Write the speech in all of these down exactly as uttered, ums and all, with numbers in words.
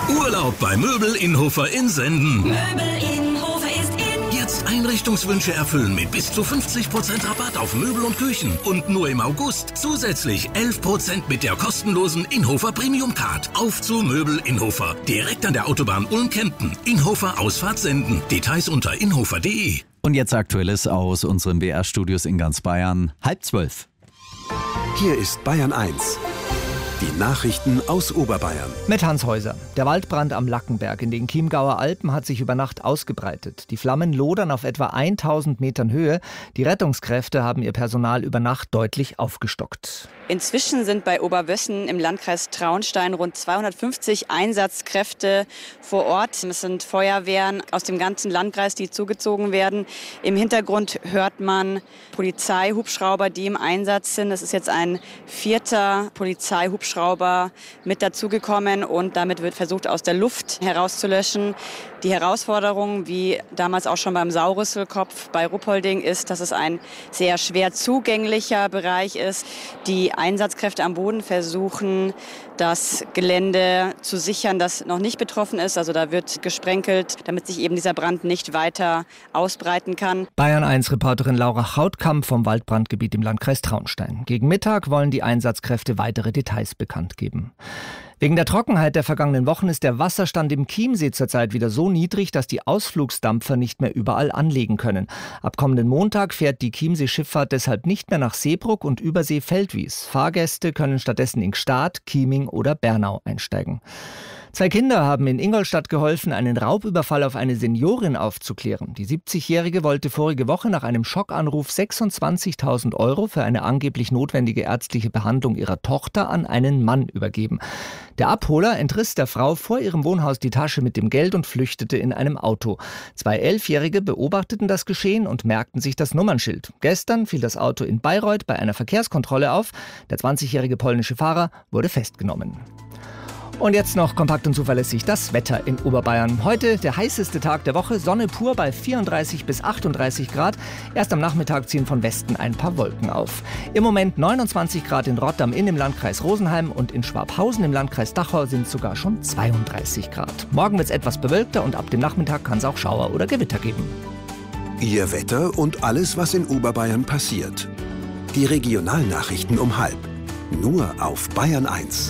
Urlaub bei Möbel Inhofer in Senden. Möbel Inhofer ist in. Jetzt Einrichtungswünsche erfüllen mit bis zu fünfzig Prozent Rabatt auf Möbel und Küchen. Und nur im August zusätzlich elf Prozent mit der kostenlosen Inhofer Premium Card. Auf zu Möbel Inhofer. Direkt an der Autobahn Ulm-Kempten. Inhofer Ausfahrt Senden. Details unter inhofer punkt de. Und jetzt Aktuelles aus unseren B R-Studios in ganz Bayern. Halb zwölf. Hier ist Bayern eins. Die Nachrichten aus Oberbayern. Mit Hans Häuser. Der Waldbrand am Lackenberg in den Chiemgauer Alpen hat sich über Nacht ausgebreitet. Die Flammen lodern auf etwa tausend Metern Höhe. Die Rettungskräfte haben ihr Personal über Nacht deutlich aufgestockt. Inzwischen sind bei Oberwössen im Landkreis Traunstein rund zweihundertfünfzig Einsatzkräfte vor Ort. Es sind Feuerwehren aus dem ganzen Landkreis, die zugezogen werden. Im Hintergrund hört man Polizeihubschrauber, die im Einsatz sind. Es ist jetzt ein vierter Polizeihubschrauber mit dazugekommen und damit wird versucht, aus der Luft herauszulöschen. Die Herausforderung, wie damals auch schon beim Saurüsselkopf bei Ruppolding, ist, dass es ein sehr schwer zugänglicher Bereich ist. Die Einsatzkräfte am Boden versuchen, das Gelände zu sichern, das noch nicht betroffen ist. Also da wird gesprenkelt, damit sich eben dieser Brand nicht weiter ausbreiten kann. Bayern eins Reporterin Laura Hautkamp vom Waldbrandgebiet im Landkreis Traunstein. Gegen Mittag wollen die Einsatzkräfte weitere Details bekannt geben. Wegen der Trockenheit der vergangenen Wochen ist der Wasserstand im Chiemsee zurzeit wieder so niedrig, dass die Ausflugsdampfer nicht mehr überall anlegen können. Ab kommenden Montag fährt die Chiemsee-Schifffahrt deshalb nicht mehr nach Seebrugg und Übersee-Feldwies. Fahrgäste können stattdessen in Gstaad, Chieming oder Bernau einsteigen. Zwei Kinder haben in Ingolstadt geholfen, einen Raubüberfall auf eine Seniorin aufzuklären. Die siebzigjährige wollte vorige Woche nach einem Schockanruf sechsundzwanzigtausend Euro für eine angeblich notwendige ärztliche Behandlung ihrer Tochter an einen Mann übergeben. Der Abholer entriss der Frau vor ihrem Wohnhaus die Tasche mit dem Geld und flüchtete in einem Auto. Zwei Elfjährige beobachteten das Geschehen und merkten sich das Nummernschild. Gestern fiel das Auto in Bayreuth bei einer Verkehrskontrolle auf. Der zwanzigjährige polnische Fahrer wurde festgenommen. Und jetzt noch kompakt und zuverlässig das Wetter in Oberbayern. Heute der heißeste Tag der Woche, Sonne pur bei vierunddreißig bis achtunddreißig Grad. Erst am Nachmittag ziehen von Westen ein paar Wolken auf. Im Moment neunundzwanzig Grad in Rotterdam-Inn im Landkreis Rosenheim und in Schwabhausen im Landkreis Dachau sind sogar schon zweiunddreißig Grad. Morgen wird es etwas bewölkter und ab dem Nachmittag kann es auch Schauer oder Gewitter geben. Ihr Wetter und alles, was in Oberbayern passiert. Die Regionalnachrichten um halb. Nur auf Bayern eins.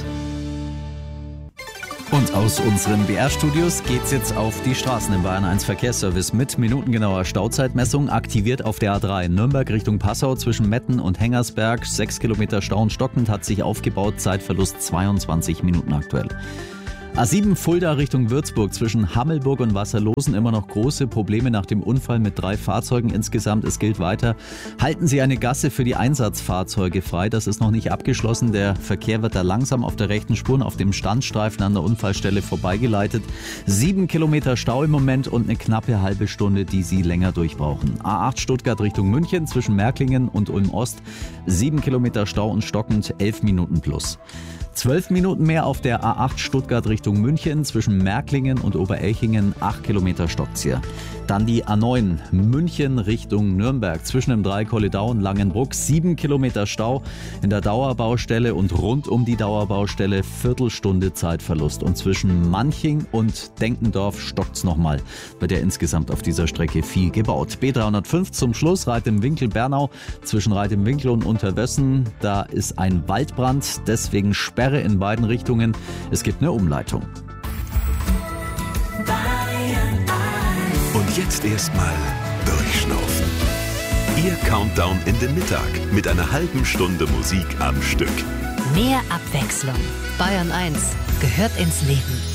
Und aus unseren B R-Studios geht's jetzt auf die Straßen im Bayern eins Verkehrsservice mit minutengenauer Stauzeitmessung. Aktiviert auf der A drei Nürnberg Richtung Passau zwischen Metten und Hengersberg. Sechs Kilometer Stau und stockend hat sich aufgebaut. Zeitverlust zweiundzwanzig Minuten aktuell. A sieben Fulda Richtung Würzburg zwischen Hammelburg und Wasserlosen immer noch große Probleme nach dem Unfall mit drei Fahrzeugen insgesamt. Es gilt weiter, halten Sie eine Gasse für die Einsatzfahrzeuge frei. Das ist noch nicht abgeschlossen. Der Verkehr wird da langsam auf der rechten Spur auf dem Standstreifen an der Unfallstelle vorbeigeleitet. Sieben Kilometer Stau im Moment und eine knappe halbe Stunde, die Sie länger durchbrauchen. A acht Stuttgart Richtung München zwischen Märklingen und Ulm Ost. Sieben Kilometer Stau und stockend, elf Minuten plus. Zwölf Minuten mehr auf der A acht Stuttgart Richtung München zwischen Märklingen und Oberelchingen, acht Kilometer stockt's hier. Dann die A neun München Richtung Nürnberg zwischen dem Dreikolledau und Langenbruck, sieben Kilometer Stau in der Dauerbaustelle und rund um die Dauerbaustelle Viertelstunde Zeitverlust. Und zwischen Manching und Denkendorf stockt's nochmal. Wird ja insgesamt auf dieser Strecke viel gebaut. B dreihundertfünf zum Schluss, Reit im Winkel Bernau zwischen Reit im Winkel und Unterwössen. Da ist ein Waldbrand, deswegen Sperrung in beiden Richtungen. Es gibt eine Umleitung. Und jetzt erstmal durchschnaufen. Ihr Countdown in den Mittag mit einer halben Stunde Musik am Stück. Mehr Abwechslung. Bayern eins gehört ins Leben.